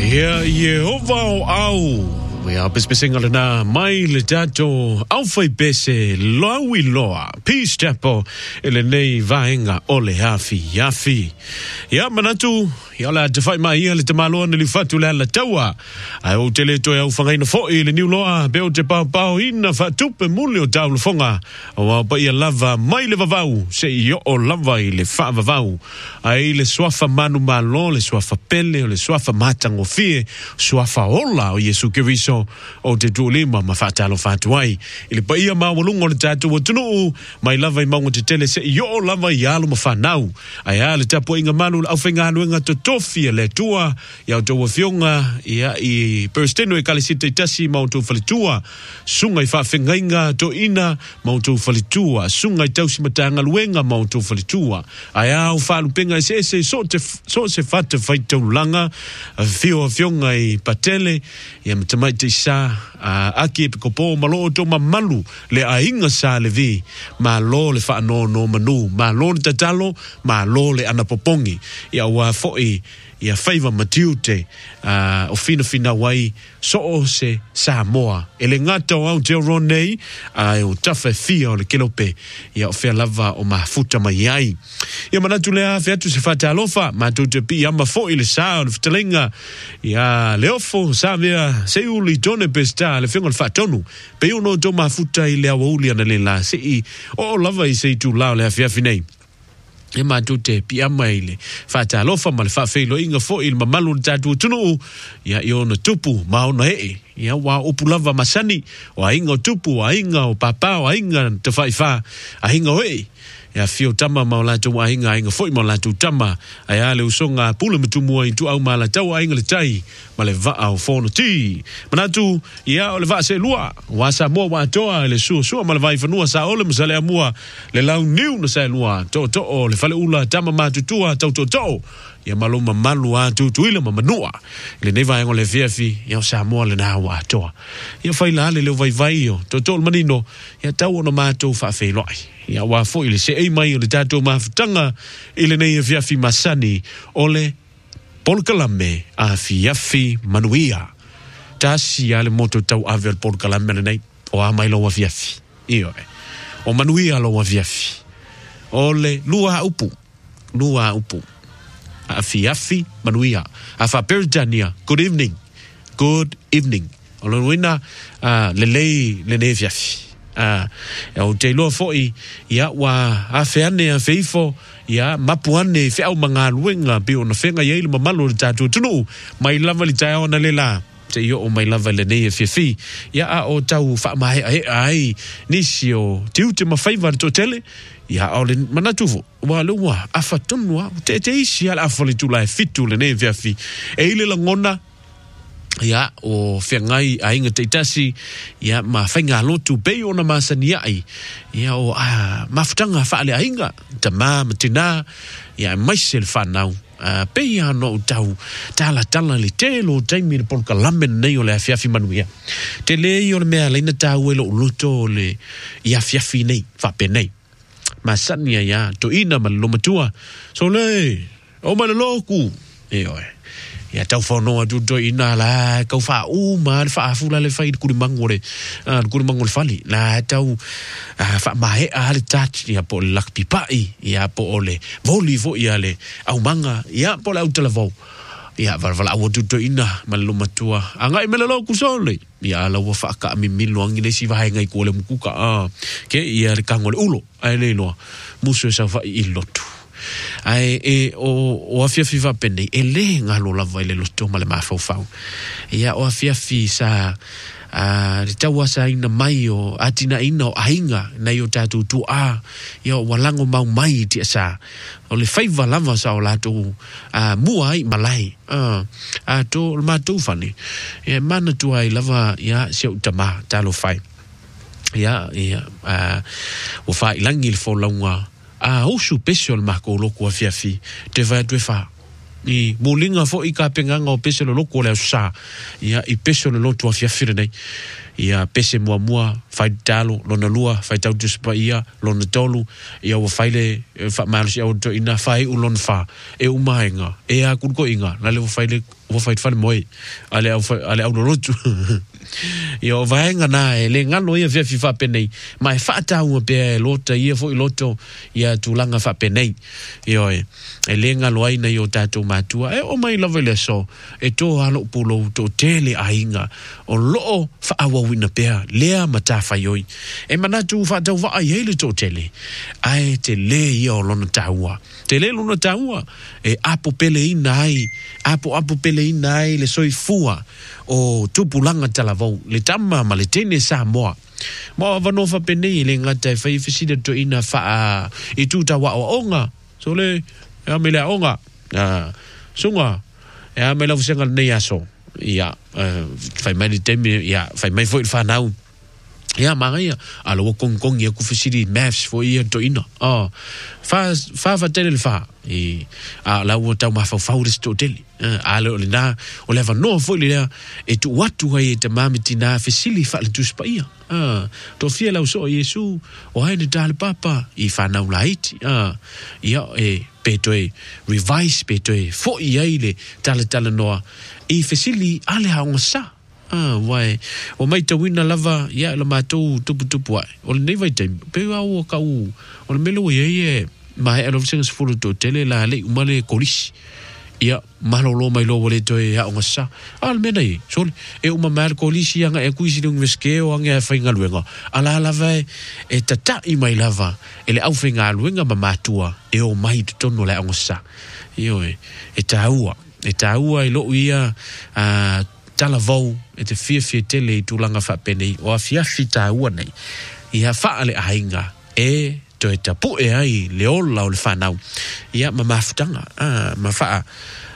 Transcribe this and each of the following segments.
Ia Yehova au Ia pespesinga lana mai le tato au fai pese loawi loa Peace Chapel ele nei vaenga ole hafi Ia manatu ia la te fai mai ia le te maloa ni li fatu le ala taua ai o tele to au whangaina foi le niu loa beo te pau ina fatupe muli o tau le fonga o pa ia lava mai le vavau se i o lava i le fa vavau ai le swafa manu malo le swafa pele o le swafa matango fie swafa ola o Yesu Kiriso o te tuolima ma fatalo fatu ai ili pa ia mawalungo le tatu o tunu mai lava i maungo te tele se i o lava i alo ma whanau ai ale tapu inga manu au whenga anuenga tofia le tua ia o fionga ia i persteno e kalisita itasi mautu falitua sunga i whawhengainga to ina mautu falitua sunga i tausi matanga luenga mautu falitua ai au whalupenga se so se fata whaitau langa fionga i patele ia matamai te sa aki e pikopo malo to mamalu le ainga sa le vi malo le whaano no manu malo le tatalo malo le anapopongi ia ua foi ia faiva matiute o fina wai so se Samoa ele ngata o te ronei o tafa fia o le kelope ia o fea lava o mafuta mai ai ia manatu lea featu se fata alofa matu te pi ama fo ile sa o ftelenga ia leofo sa vea se uli tone pesta le fengo le fatonu pe uno to mafuta ile auli ana le la se i o lava i se tu la le fia finei e matute piama ile fata lofa mal fa felo inga fo il mamalu tatu tunu ya iona tupu mauna e ya wa opulava masani o inga tupu o inga o papa o inga te fa inga we ya fio tama maula tu inga fo maula tu tama ai ale usonga pula mtumua itu au mala tau inga le tai male va au fono ti manatu ya ole va se lua wa sa mo wa toa le su male vai fanua sa ole msale amua le lau niu no sa lua to le fale ula tama matutua to ya maloma malu atu tuile mamanua le neva ngo le fiafi ya sa mo le na wa toa ya faila le vai yo to manino ya tau no mato fa fe loi ya wa fo ile se ei mai le tato mafutanga ile nei fiafi masani ole polkalame a fiafi manuia tasi ale moto tau avel polkalame nei o a mai lo wa fiafi io o manuia lo wa fiafi ole lua upu a fiafi manuia a fa perjania good evening ole wina le ne fiafi o te loa foi ia wa a feane a feifo ia mapuane fe au manga luenga pe ona fenga ia ile mamalo tatu tunu mai lava li tai ona lela te yo o mai lava le nei fiafi ia a o tau fa mai ai nisio tiute ma faiva to tele ia ole manatuvo wa lua afatonwa te isi ala afoli tu la fitu le nei fiafi e ile la ngona ia o fengai ainga teitasi ia ma fainga lotu pe ona masania ai ia o mafutanga fa ale ainga tama matina ia mai sel fanau pe ia no tau tala le telo taimi por kalambe nei o le fiafi manuia te le o le mea leina tau elo luto le ia fiafi nei fa penei masania ia to ina malomatua so le o maloloku ya tau fono adu do ina la kau fa ma fa fula le fai ku mangore fali la tau fa mai ale touch ya po lak pipai ya po ole volivo ya le au manga ya po la utelevo ya vala au do ina malumatua anga melelo ku sole ya la wa fa ka mi miluang ile si vai ngai ko le mukuka ke ya kangole ulo ai no muso sa fa ilotu ai o afiafi va pende ele ngalo la vai le loto male mafau ia o afiafi sa tawa sa ina mai o atina ina o ainga na yo tatu tu ia walango mau mai ti sa o le faiva lava sa o lato muai malai to ma tu fani e mana tu ai lava ia se utama talo fai ia o fai langi le folonga osu pesol mako loko afiafi te vai tu fa i molinga fo i ka penganga o pesol loko le sa ia i pesol lo tu afiafi nei ia pese mua fai talo lona lua fai tau tu spa ia lona tolu ia wa faile fa malusi au to ina fai ulon fa e umainga e a kurko inga na le faile wo fai fale moi ale au lotu ia vaenga na e le ngalo ia fi fa penei mai fa tau pe lota ia fo loto ia tulanga fa penei ia e le ngalo ai na yo tato matua e o mai lava le so e to halo pulo to tele ainga o lo fa awa wina pea lea matafa yoi e manatu fa tau va ai hele to tele ai te le ia o lona taua te le lona taua e apo pele inai apo pele inai le soifua o tupulanga talavou le tama ma le tene sa moa mo vano fa penei le ngata e fai fisida to ina fa i tuta wa onga so le ya me la onga sunga ya me la fusenga nei aso ya fai mai le teme ya fai mai foi fa nau ya maria alo kong ya ku fisidi maths fo ia to ina fa tele fa e la wo tau ma fa to tele alo le na o leva no foi le e tu watu ai te mamiti na fisili fa le tus pa ia to fia la so yesu o hai de dal papa I fa na ulaiti ia e petoe revise petoe fo ia ile tale noa I fisili ale ha ngosa wai o mai te wina lava ia la matou tupu ai o le nei vai te pe o ka o le melo ye mai alo sings fulu to tele la le umale kolis ia malolo mai lo wole to ia o ngasa al menai so e uma mal kolis ia nga e kuisi dung veske o nga fa inga luenga ala lava e tata I mai lava ele au fa inga luenga ma matua e o mai tono la ngasa io e taua I lo ia tala vau e te fia tele I tulanga fa penei o a fia fita ua nei ia fa ale ainga e to e tapu e ai le ola o le whanau ia ma mafutanga ma faa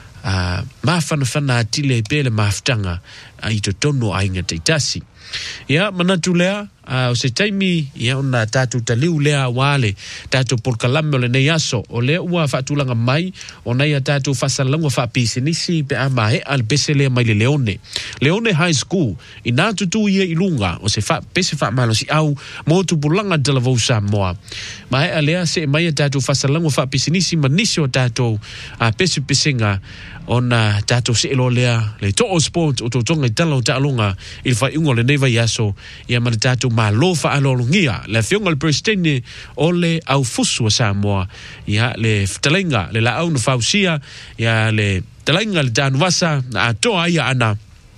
ma whanawhana atile pe le mafutanga I to tono ainga te itasi ia manatu lea o se taimi ia ona tatu taliu lea wale tatu polkalame o le nei aso o lea ua whaatulanga mai o nei a tatu whasalangwa whaapisinisi pe a mahe al pese lea mai le Leone High School I nā tutu ia I lunga o se pese whaamalo si au mo tupulanga talavou Samoa mahe a lea se mai a tatu whasalangwa whaapisinisi manisi o tatu a pese pesenga ona tatu se elo lea le to'o sport o totonga I tala o ta'alonga I whai ungo le nei vai aso ia mana tatu ma lofa alolungia le fionga le prestene o le au fusu a Samoa ia le ftalenga le la au na fausia ia le talenga le tanwasa na atoa ia ana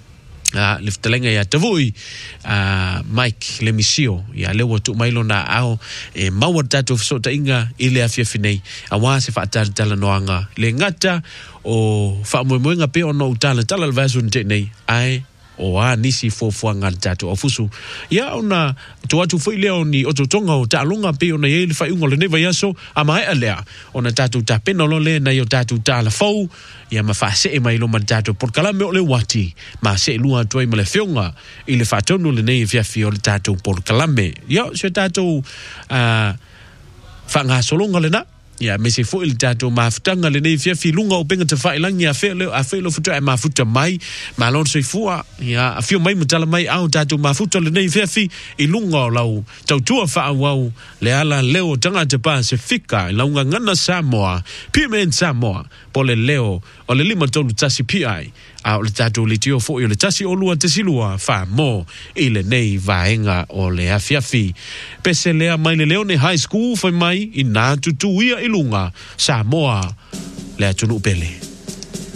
le ftalenga ia tavui Mike le misio ia le watu mailo na au e maua tatu fsota inga ile afia finei awa se whaatala noanga le ngata o whaamoemoenga pe ono utala tala le vasu nte nei ai o nisi fofuanga tatu o fusu ia ona tuatu foi leo ni o totonga o ta'alonga pe ona ye le fai unga le neva yaso ama ai alea ona tatu ta pena lo le na yo tatu ta la fou ia ma fa se mai lo man tatu por kala me o le wati ma se lua toi ma le fionga I le fatonu le nei via fio le tatu por kala me ia se tatu fa nga solonga le na ia me se foi le tatu mafutanga le nei fia filunga o penga te whailangi a whelo futa e mafuta mai ma lon se fua ia a fio mai mutala mai au tatu mafuta le nei fia fi I lunga o lau tautua whaawau le ala leo tanga te pa se fika I launga ngana Samoa pimen Samoa po le leo o le lima tolu tasi piai a o le tatu le tio fo I le tasi o lua te silua wha mo I le nei vaenga o le afiafi pese lea mai le Leone High School fai mai I nā tutu ia I lunga Samoa le atunu pele